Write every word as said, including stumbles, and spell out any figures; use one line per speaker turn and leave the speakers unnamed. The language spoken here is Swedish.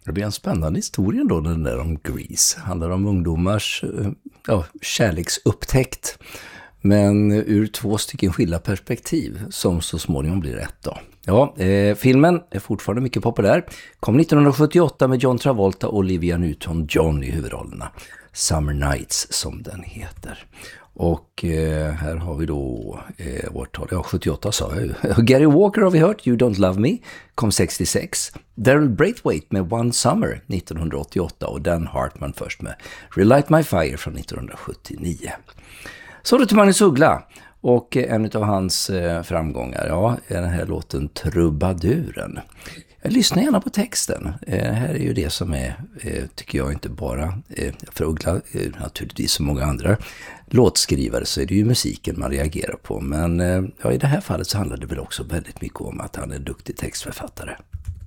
Det blir en spännande historia då, den där om Grease. Handlar om ungdomars ja, kärleksupptäckt. Men ur två stycken skilda perspektiv som så småningom blir rätt då. Ja, eh, filmen är fortfarande mycket populär. Kom nittonhundrasjuttioåtta med John Travolta och Olivia Newton-John i huvudrollerna. Summer Nights som den heter. Och eh, här har vi då eh, årtal, ja sjuttioåtta sa jag ju. Gary Walker har vi hört, You Don't Love Me, kom sextiosex. Daryl Braithwaite med One Summer nittonhundraåttioåtta och Dan Hartman först med Relight My Fire från nittonhundrasjuttionio. Så då till Magnus Uggla och en av hans eh, framgångar, ja, är den här låten Trubaduren. Jag lyssnar gärna på texten. Eh, här är ju det som är, eh, tycker jag, inte bara eh, för Uggla, eh, naturligtvis som många andra låtskrivare så är det ju musiken man reagerar på. Men eh, ja, i det här fallet så handlar det väl också väldigt mycket om att han är en duktig textförfattare.